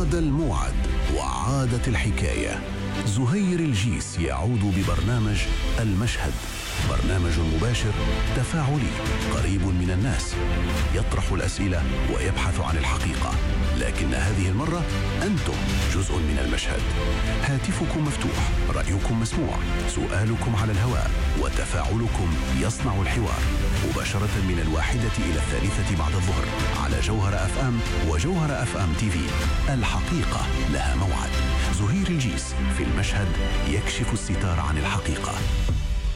عاد الموعد وعادت الحكاية. زهير الجيس يعود ببرنامج المشهد، برنامج مباشر تفاعلي قريب من الناس، يطرح الأسئلة ويبحث عن الحقيقة، لكن هذه المرة أنتم جزء من المشهد. هاتفكم مفتوح، رأيكم مسموع، سؤالكم على الهواء، وتفاعلكم يصنع الحوار مباشرة من 1 إلى 3 بعد الظهر على جوهر FM وجوهر FM TV. الحقيقة لها موعد. زهير الجيس في المشهد يكشف الستار عن الحقيقة.